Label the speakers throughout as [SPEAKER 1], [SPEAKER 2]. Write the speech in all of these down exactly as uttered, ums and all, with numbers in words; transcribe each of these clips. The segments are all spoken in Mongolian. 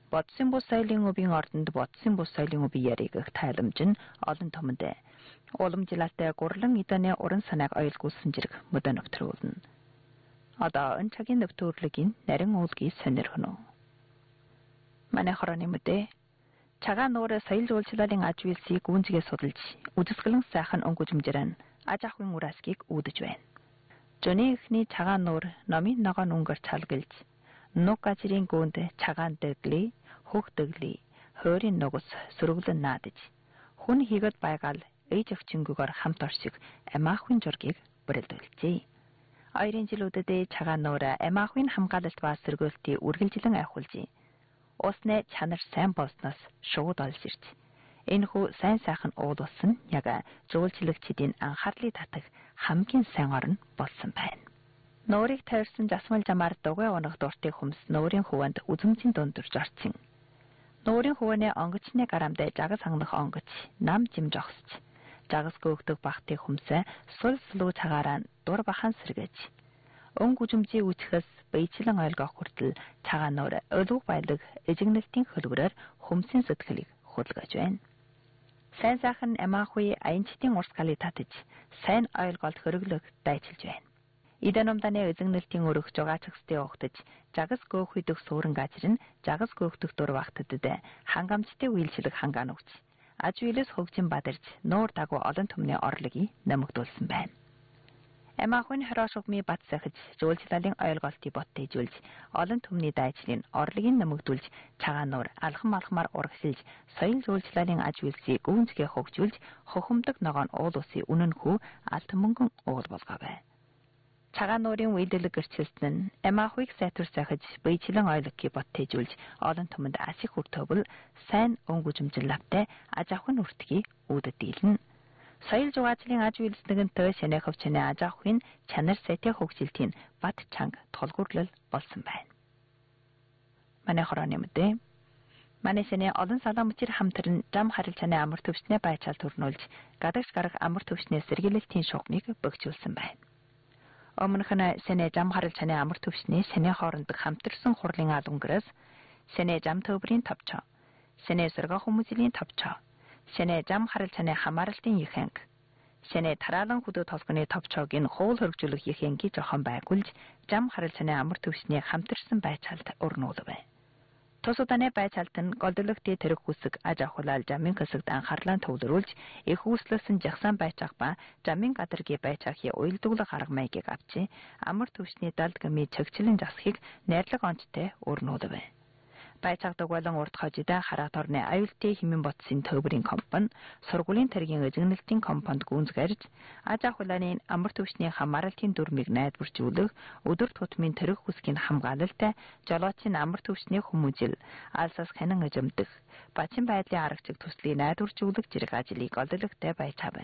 [SPEAKER 1] Бодсон бус соёлын өвийн ордонд бодсон бус соёлын өвийн яриг их тайламж нь олон томдөө. Уламжлалтай гурлан эдэний уран санааг ойлгуулсан зэрэг мөдө нөхтрүүлнэ. Одоо энэ цагийн нөхтөрлөгийн нарийн уулгийг сонирхно. Манай хорооны мэдээ цагаан нуурын соёл жуулчлалын аж үйлсийг гүнзгий судалж, үзэсгэлэн сайхан өнгөжмжрэн аж ахуйн ураасгийг үүдэж байна. Жөний ихний цагаан нуур номын ногоон өнгөр цалгалж, нуг газрын гүнд цагаан дэглий, хөх дэглий, хойрын нугас сөрөглөн наадаж, хүн хийгээд байгаал ээж өвчнгөөр хамт оршиг амаахын зургийг бүрэлдүүлжээ. Ойрын жилүүдэд цагаан нуур амаахын хамгаалалт ба сөргөөлтийг үргэлжлэн айхуулжээ. Усны чанар сайн болсноос шууд олж ирж. Энэхүү сайн сайхан уулс нь яг жуулчлагчдын анхаарлыг татах хамгийн сайн орн болсон байна. Нуурыг тойрсон засмал жамаар дугуй унах дуртай хүмс нуурын хуванд үзмжийн дундурж орчин. Нуурын хуваны онгочны гарамд жагас хангах онгоч нам жим жогсч. Жагас көөгдөг бахтын хүмсээ сул сулуу цагаараа дур бахан сэргэж. Өнгө үзмжийн үчхээс бийчлэн ойлгох хүртэл цагаан нуур өлөг байлаг эжигнэлтийн хөлбөрөөр хүмсийн сэтгэлийг хөдөлгөж байна. Сайн сайхан амаахуй аянчдын урсгалыг татаж, сайн ойлголт хөрөглөг дайчилж байна. Иданомданы эзэгнэлтийн өрөх жугаачгсдын угтаж, жагас гоох үйдэх суурин газар нь жагас гоохдох дур багтдад хангамжтай үйлчлэг хангаан өгч, аж үйлс хөгжин бадарч нуур дагуу олон түмний орлогыг нэмэгдүүлсэн байна. Амаахуйн хороошгмын бат сахиж, жуулчлалын ойлголтыг боттойжүүлж, олон түмний дайчлын орлогыг нэмэгдүүлж, цагаан нуур алхам алхмаар урагшилж, соёл жуулчлалын аж үйлсийг гүнзгий хөгжүүлж, хохомдог ногоон уул усын үнэнхүү алт мөнгөн уул болгоов. Цагаан нуурын үйлдэлэг гэрчлэлтэн нь амаахуйг сайтар сайхиж, бийчлэн ойлголтыг боттойжүүлж, олон түмэнд асих хүртөвөл сайн өнгөжмжил лавтай аж ахуйн үртгийг үүдэд дийлнэ. Соёл жугаачлын аж үйлснэгэнтэй шанайхав чанай аж ахуйн чанар сайтай хөгжилтийн бат чанга тулгуурлал болсон байна. Манай хорооны мэдээ Манай шанай олон салаан мөчир хамтран зам харил чанай амар төвчнээ байцаал төрнүүлж, гадагш гарах амар төвчнээ сэргийлэлтийн шугамыг бөгжүүлсэн байна. Өмнөх нь шанай зам харил чанай амар төвчний шанай хоорондох хамтарсан хурлын алунгаас шанай зам төвбрийн товчоо, шанай сөргө хүмүүсийн товчоо, шанай зам харил чанай хамааралтын ихэнг, шанай тараалан хөдөө толгоны товчоог нь хуул хөргжүүлэх ихэнгийг жохон байгуулж, зам харил чанай амар төвчний хамтарсан байцаалд өрнүүлв. Тус удааны байцаалт нь голдлогтын тэрэг хүсэг аж ахуйлал замын хэсэгт анхаарлаа төвлөрүүлж, их үүслэсэн жагсаан байцаах ба замын гадаргийн байцаахын уялдуулах арга маягийг авчи, амар төвчний далд гмийн цогцлын засхийг найрлаг онцтой өрнүүлв. Байцаагдаг болон урд хожидаа хараат орны аюултай хэмээн ботсын төвбөрийн компани, сургуулийн тэргийн эзэгнэлтийн компанид гүнзгэрж, аж ахуйланы амар төвчний хамааралтын дүрмийг найдваржуулах, өдөр тутмын тэрэг хүсгийн хамгаалалтай, жолоочийн амар төвчний хүмүүжил, алсаас хянан эзэмдэх, бачин байдлын аргачлаг төслийг найдваржуулах зэрэг ажлыг голдлогтой байцаав.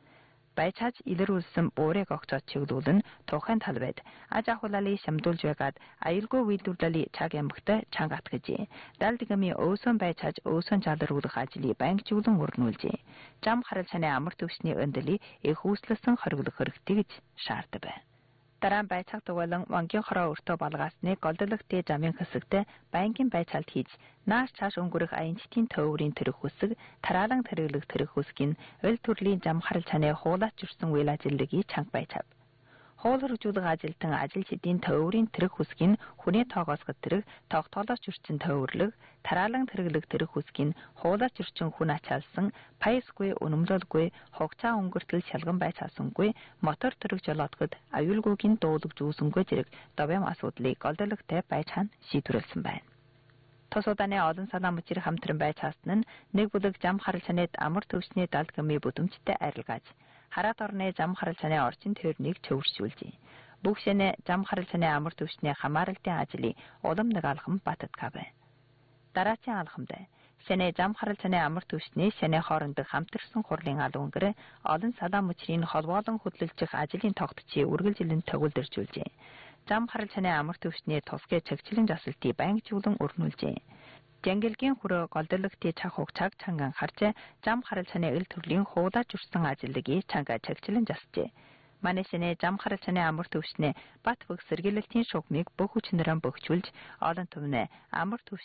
[SPEAKER 1] Байцааж илэрүүлсэн буурыг огцоод чиглүүлэн тухайн талбайд аж ахуйлалыг шамдуулж байгаад аюулгүй үйлдвэрлэлийн цаг ямагтай чанга атгажээ. Далд гмийн өөсөн байцааж өөсөн жалруулах ажлыг байнгжуулан өрнүүлжээ. Зам харил чанай амар төвчний өндлийг их үүслэсэн хориглох хэрэгтэй гэж шаардав. Дараа нь байцаагдаг болон мангийн хороо өртөө балгаасны голдлогтын замын хэсэгтээ байнгын байцаалт хийж, нааш цааш өнгөрөх аянчдын төвөрийн тэрэг хүсэг, тараалан тэрэглэх тэрэг хүсгийн өл төрлийн зам харил чанай хуулаач жүрсэн үйл ажиллагааг чанга байцаав. Хуул хөргжүүлэх ажилтан ажилчдын төвөрийн тэрэг хүсгийн хүний тоогоос тэрэг, тогтоолооч жүрсэн төвөрлөг, тараалан тэрэглэх тэрэг хүсгийн хуулаач жүрсэн хүн ачаалсан, паясгүй, өнөмлөлгүй, хугацаа өнгөртөл шалган байцаасангүй, мотор тэрэг жолоодоход аюулгүйгийн дуулаг зүүсэнгүй зэрэг довём асуудлыг голдлогтой байцаан шийдвэрлсэн байна. Тус удааны олон салаан мөчир хамтран байцаасан нь нэг бүлэг зам харил чанайд амар төвчний далд гмийн бүдэмжтэй арилгааж, хараат орны зам харил чанай орчин тойрныг цөвөршүүлжээ. Бүх шанай зам харил чанай амар төвчний хамааралтын ажлыг улам нэг алхам баттгав. Дараачийн алхамд шанай зам харил чанай амар төвчний шанай хоорондох хамтарсан хурлын алунгар олон салаан мөчрийн холбоолон хөдөлгөх ажлын тогтцыг үргэлжлэн төгөлдөржүүлжээ. Зам харил чанай амар төвчний тусгай цогцлын засалтыг байнгжуулан өрнүүлжээ. Жангилгийн хүрээ голдлогтын цаг хугацааг чанган харж, зам харил чанай эл төрлийн хуулаач жүрсэн ажлыг чанга цогцлон засжээ. Манай шанай зам харил чанай амар төвчний бат бүх сэргийлэлтийн шугамыг бүх хүчнэрэн бөхжүүлж, олон түмнээ амар